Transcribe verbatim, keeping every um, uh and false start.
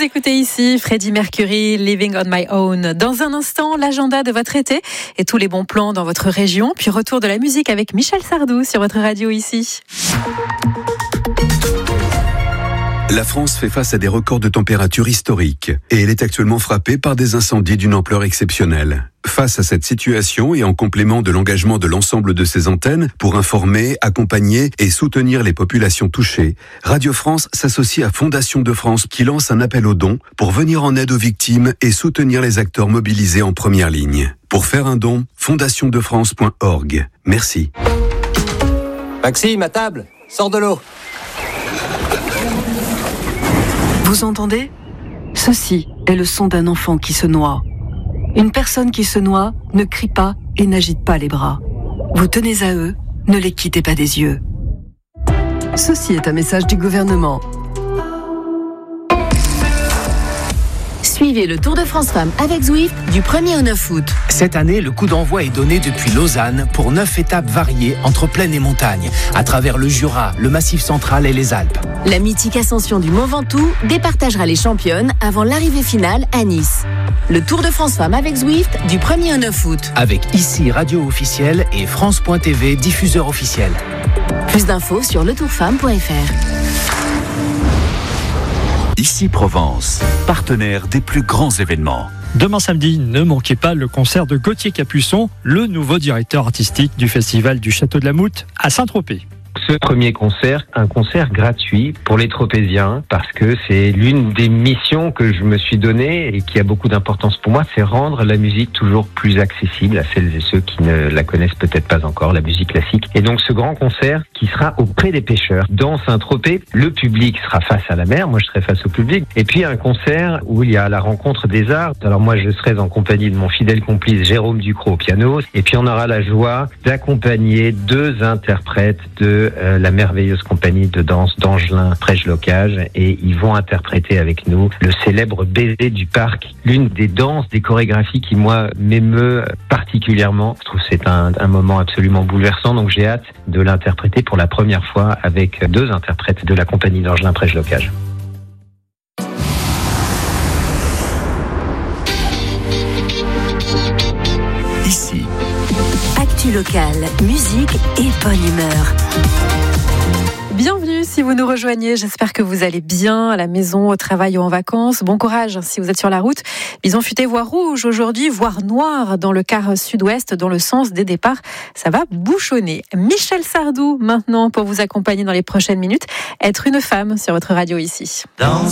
écoutez ici Freddie Mercury, Living on My Own. Dans un instant, l'agenda de votre été et tous les bons plans dans votre région. Puis retour de la musique avec Michel Sardou sur votre radio ici. La France fait face à des records de température historiques et elle est actuellement frappée par des incendies d'une ampleur exceptionnelle. Face à cette situation et en complément de l'engagement de l'ensemble de ses antennes pour informer, accompagner et soutenir les populations touchées, Radio France s'associe à Fondation de France qui lance un appel aux dons pour venir en aide aux victimes et soutenir les acteurs mobilisés en première ligne. Pour faire un don, fondation de france point org. Merci. Maxime, à table, sors de l'eau. Vous entendez ? Ceci est le son d'un enfant qui se noie. Une personne qui se noie ne crie pas et n'agite pas les bras. Vous tenez à eux, ne les quittez pas des yeux. Ceci est un message du gouvernement. Suivez le Tour de France Femmes avec Zwift du premier au neuf août. Cette année, le coup d'envoi est donné depuis Lausanne pour neuf étapes variées entre plaine et montagne, à travers le Jura, le Massif central et les Alpes. La mythique ascension du Mont Ventoux départagera les championnes avant l'arrivée finale à Nice. Le Tour de France Femmes avec Zwift du premier au neuf août. Avec ici radio officielle et France point T V diffuseur officiel. Plus d'infos sur le tour femme point f r. Ici Provence, partenaire des plus grands événements. Demain samedi, ne manquez pas le concert de Gauthier Capuçon, le nouveau directeur artistique du festival du Château de la Moutte à Saint-Tropez. Ce premier concert, un concert gratuit pour les Tropéziens, parce que c'est l'une des missions que je me suis donnée et qui a beaucoup d'importance pour moi, c'est rendre la musique toujours plus accessible à celles et ceux qui ne la connaissent peut-être pas encore, la musique classique. Et donc ce grand concert qui sera auprès des pêcheurs dans Saint-Tropez, le public sera face à la mer, moi je serai face au public, et puis un concert où il y a la rencontre des arts. Alors moi je serai en compagnie de mon fidèle complice Jérôme Ducrot au piano, et puis on aura la joie d'accompagner deux interprètes de Euh, la merveilleuse compagnie de danse d'Angelin Prège-Locage, et ils vont interpréter avec nous le célèbre Baiser du Parc, l'une des danses, des chorégraphies qui moi m'émeut particulièrement. Je trouve que c'est un, un moment absolument bouleversant, donc j'ai hâte de l'interpréter pour la première fois avec deux interprètes de la compagnie d'Angelin Prège-Locage. Ici. Actu locale, musique et bonne humeur. Bienvenue si vous nous rejoignez, j'espère que vous allez bien à la maison, au travail ou en vacances. Bon courage si vous êtes sur la route. Bison futé voie rouge aujourd'hui, voire noir dans le quart sud-ouest, dans le sens des départs. Ça va bouchonner. Michel Sardou maintenant pour vous accompagner dans les prochaines minutes. Être une femme sur votre radio ici. Dans